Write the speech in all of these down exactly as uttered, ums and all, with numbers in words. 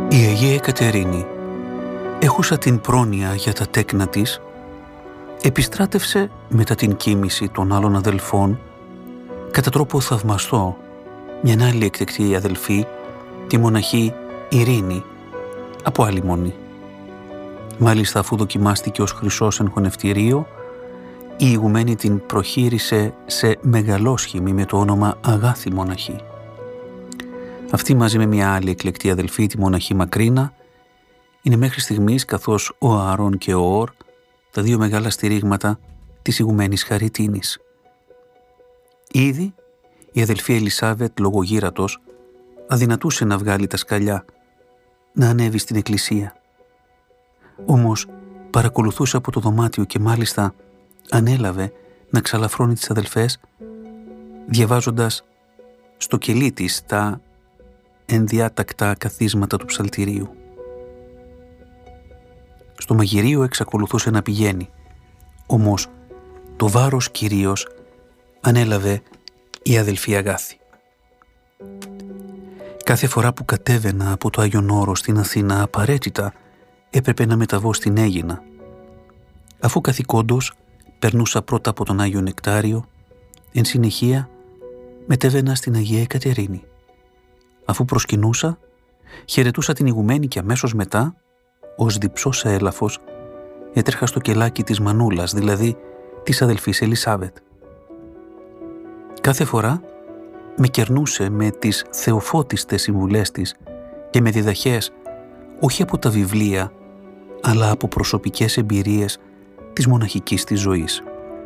Η Αγία Εκατερίνη, έχουσα την πρόνοια για τα τέκνα της, επιστράτευσε μετά την κοίμηση των άλλων αδελφών κατά τρόπο θαυμαστό μια άλλη εκτεκτή αδελφή, τη μοναχή Ειρήνη, από άλλη μονή. Μάλιστα, αφού δοκιμάστηκε ως χρυσός εν χωνευτηρίο, η ηγουμένη την προχείρισε σε μεγαλόσχημη με το όνομα Αγάθη μοναχή. Αυτή μαζί με μια άλλη εκλεκτή αδελφή, τη μοναχή Μακρίνα, είναι μέχρι στιγμής, καθώς ο Ααρών και ο Ορ, τα δύο μεγάλα στηρίγματα της ηγουμένης Χαριτίνης. Ήδη η αδελφή Ελισάβετ λογογύρατος αδυνατούσε να βγάλει τα σκαλιά, να ανέβει στην εκκλησία. Όμως παρακολουθούσε από το δωμάτιο και μάλιστα ανέλαβε να ξαλαφρώνει τις αδελφές, διαβάζοντας στο κελί της τα ενδιάτακτα καθίσματα του ψαλτηρίου. Στο μαγειρίο εξακολουθούσε να πηγαίνει, όμως το βάρος κυρίως ανέλαβε η αδελφή Αγάθη. Κάθε φορά που κατέβαινα από το Άγιον Όρος στην Αθήνα, απαραίτητα έπρεπε να μεταβώ στην Αίγινα. Αφού καθηκόντως περνούσα πρώτα από τον Άγιο Νεκτάριο, εν συνεχεία μετέβαινα στην Αγία Εκατερίνη. Αφού προσκυνούσα, χαιρετούσα την ηγουμένη και αμέσως μετά, ως διψός έλαφος, έτρεχα στο κελάκι της Μανούλας, δηλαδή της αδελφής Ελισάβετ. Κάθε φορά με κερνούσε με τις θεοφώτιστες συμβουλές της και με διδαχές όχι από τα βιβλία, αλλά από προσωπικές εμπειρίες της μοναχικής της ζωής.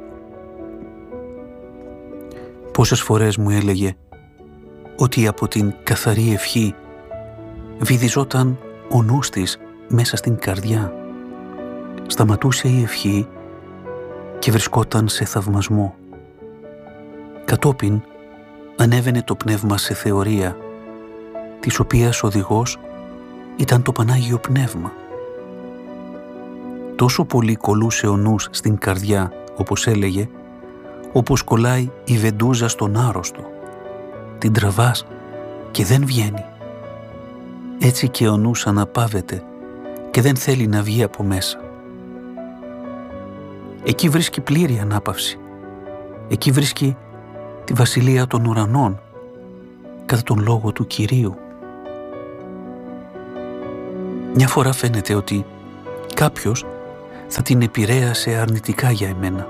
Πόσες φορές μου έλεγε ότι από την καθαρή ευχή βυθιζόταν ο νους της μέσα στην καρδιά. Σταματούσε η ευχή και βρισκόταν σε θαυμασμό. Κατόπιν ανέβαινε το πνεύμα σε θεωρία, της οποίας οδηγός ήταν το Πανάγιο Πνεύμα. Τόσο πολύ κολλούσε ο νους στην καρδιά, όπως έλεγε, όπως κολλάει η βεντούζα στον άρρωστο. Την τραβάς και δεν βγαίνει. Έτσι και ο νους αναπαύεται και δεν θέλει να βγει από μέσα. Εκεί βρίσκει πλήρη ανάπαυση. Εκεί βρίσκει τη βασιλεία των ουρανών κατά τον λόγο του Κυρίου. Μια φορά φαίνεται ότι κάποιος θα την επηρέασε αρνητικά για εμένα.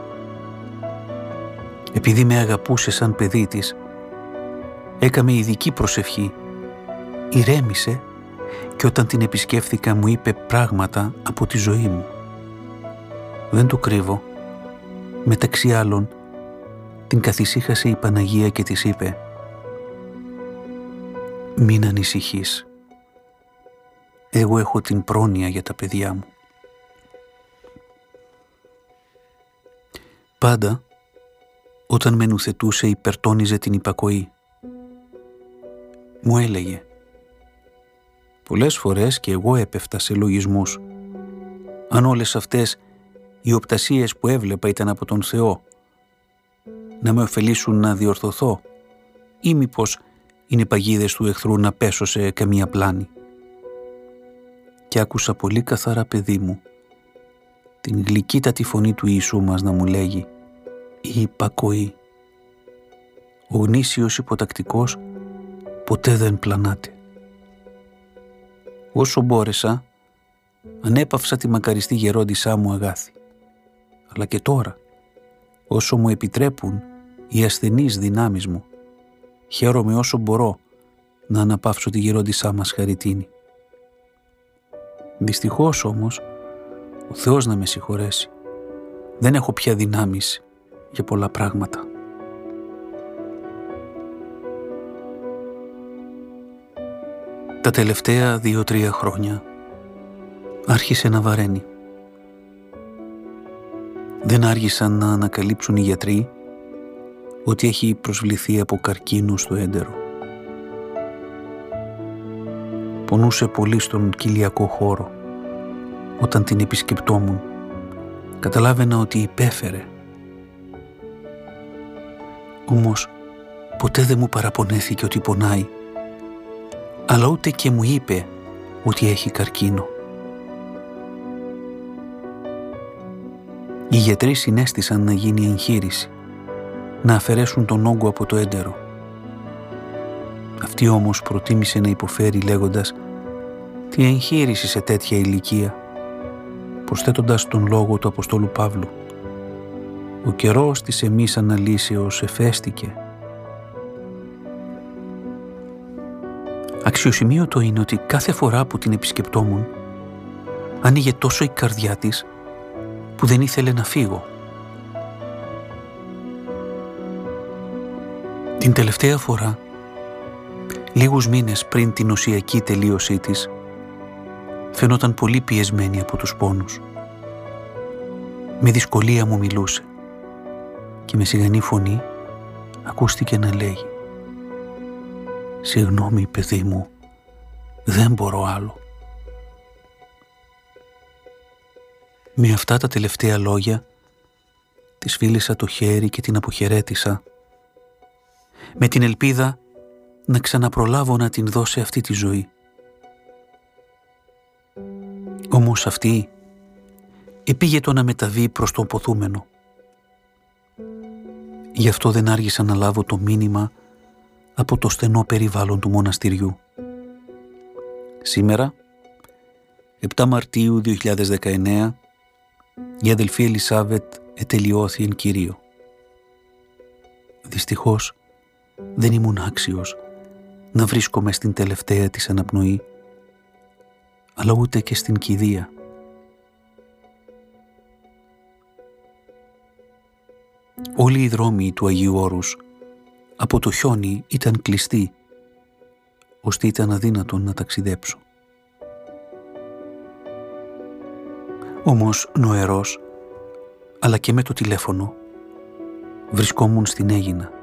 Επειδή με αγαπούσε σαν παιδί της, έκαμε ειδική προσευχή, ηρέμησε και όταν την επισκέφθηκα μου είπε πράγματα από τη ζωή μου. Δεν το κρύβω. Μεταξύ άλλων, την καθησύχασε η Παναγία και της είπε «Μην ανησυχείς. Εγώ έχω την πρόνοια για τα παιδιά μου». Πάντα, όταν με νουθετούσε, υπερτόνιζε την υπακοή. Μου έλεγε πολλές φορές και εγώ έπεφτα σε λογισμούς. Αν όλες αυτές οι οπτασίες που έβλεπα ήταν από τον Θεό, να με ωφελήσουν να διορθωθώ ή μήπως είναι παγίδες του εχθρού να πέσω σε καμία πλάνη. Και άκουσα πολύ καθαρά, παιδί μου, την γλυκύτατη φωνή του Ιησού μας να μου λέγει «Η υπακοή. Ο γνήσιος υποτακτικός ποτέ δεν πλανάται». Όσο μπόρεσα, ανέπαυσα τη μακαριστή γερόντισά μου Αγάθη. Αλλά και τώρα, όσο μου επιτρέπουν οι ασθενείς δυνάμεις μου, χαίρομαι όσο μπορώ να αναπαύσω τη γερόντισά μας Χαριτίνη. Δυστυχώς όμως, ο Θεός να με συγχωρέσει, δεν έχω πια δυνάμεις για πολλά πράγματα. Τα τελευταία δύο-τρία χρόνια άρχισε να βαραίνει. Δεν άργησαν να ανακαλύψουν οι γιατροί ότι έχει προσβληθεί από καρκίνο στο έντερο. Πονούσε πολύ στον κοιλιακό χώρο. Όταν την επισκεπτόμουν, καταλάβαινα ότι υπέφερε. Όμως ποτέ δεν μου παραπονέθηκε ότι πονάει, αλλά ούτε και μου είπε ότι έχει καρκίνο. Οι γιατροί συνέστησαν να γίνει εγχείρηση, να αφαιρέσουν τον όγκο από το έντερο. Αυτή όμως προτίμησε να υποφέρει λέγοντας «Τι εγχείρηση σε τέτοια ηλικία», προσθέτοντας τον λόγο του Αποστόλου Παύλου «Ο καιρός της εμείς αναλύσεως εφέστηκε». Αξιοσημείωτο είναι ότι κάθε φορά που την επισκεπτόμουν άνοιγε τόσο η καρδιά της που δεν ήθελε να φύγω. Την τελευταία φορά, λίγους μήνες πριν την οσιακή τελείωσή της, φαινόταν πολύ πιεσμένη από τους πόνους. Με δυσκολία μου μιλούσε και με σιγανή φωνή ακούστηκε να λέγει «Συγγνώμη, παιδί μου, δεν μπορώ άλλο». Με αυτά τα τελευταία λόγια της φίλησα το χέρι και την αποχαιρέτησα, με την ελπίδα να ξαναπρολάβω να την δώσει αυτή τη ζωή. Όμως αυτή επήγε το να μεταβεί προς το ποθούμενο. Γι' αυτό δεν άργησα να λάβω το μήνυμα από το στενό περιβάλλον του μοναστηριού. Σήμερα, επτά Μαρτίου δύο χιλιάδες δεκαεννέα, η αδελφή Ελισάβετ ετελειώθη εν Κυρίω. Δυστυχώς, δεν ήμουν άξιος να βρίσκομαι στην τελευταία της αναπνοή, αλλά ούτε και στην κηδεία. Όλοι οι δρόμοι του Αγίου Όρους από το χιόνι ήταν κλειστοί, ώστε ήταν αδύνατον να ταξιδέψω. Όμως νοερός, αλλά και με το τηλέφωνο, βρισκόμουν στην Αίγινα.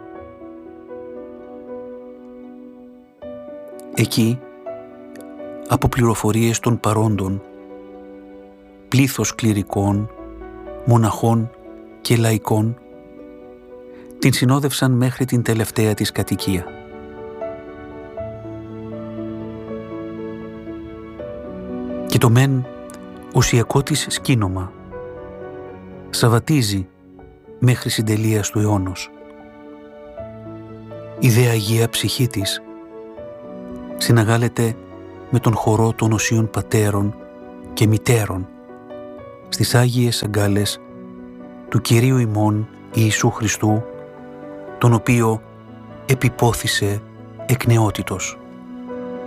Εκεί, από πληροφορίες των παρόντων, πλήθος κληρικών, μοναχών και λαϊκών την συνόδευσαν μέχρι την τελευταία της κατοικία. Και το μεν οσιακό της σκήνομα σαββατίζει μέχρι συντελείας του αιώνος. Η δε Αγία ψυχή της συναγάλεται με τον χορό των οσίων πατέρων και μητέρων στις Άγιες Αγκάλες του Κυρίου ημών Ιησού Χριστού, τον οποίο επιπόθησε εκ νεότητος.